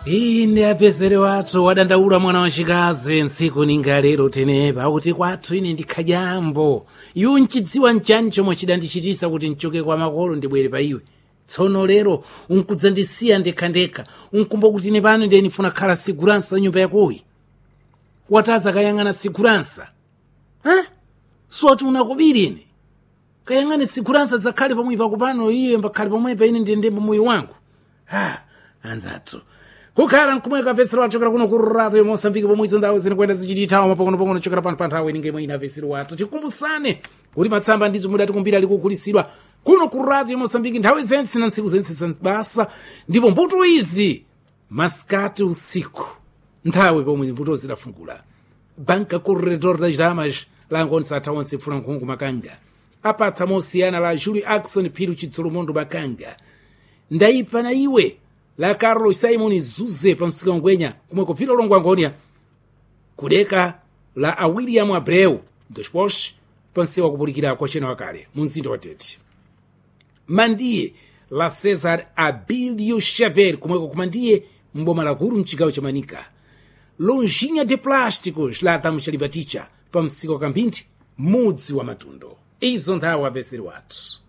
ine apezere wathu wadandaula mwana wachikazi ntsiku ninga lero tenepa kuti kwathu ine ndikhajambo iwo nchidziwa nchani chomwe chidandichitisa kuti nchoke kwa makolo ndibwere pa iwe tsono lero unkudzandisiya ndekhandekha unkumba kuti ine pano ndiye ndifuna khala siguransa nyumba yakoyi wataza kayang'ana siguransa soti unakubiri ine kayang'ane siguransa dzakhale pamwe pakupano iwe mbakhale pamwepa ine ndiye ndembo moyo wangu anzathu kukhala nkumweka vesero wachokera kuno ku radio Mosambiki pomwe izo ndawo zinikwenda zichitithawa mapang'ono chokera pano pa nthawi ninge mwina vesero wathu tikumbusane kuti matsamba ndizo muda tikumbira likugulisidwa kuno ku radio Mosambiki nthawi zense na ntsiku zense za basa ndipo mbuto izi maskati usiku nthawi pomwe mbuto zidafungula banka corredor das damas langonisa atawonse funa nkhungu makanga apatsa mosiyana la Julie Axon Philu Chidzolomondo Makanga ndaipa na iwe la Carlos Simon Zuze pa msika ngwenya kumwe kupfira ulongwa ngonia kudeka la William Abreu depois pa msika kupulikira kwa chena wakale munzinda wa Tete mandiye la Cesar Abilio Xavier kumwe kumandiye mboma la guru mchigawo cha Manika lonjinha de plásticos la tamuchalibaticha pa msika kambinti mudzi wa Matundo izo nthawi apezere wathu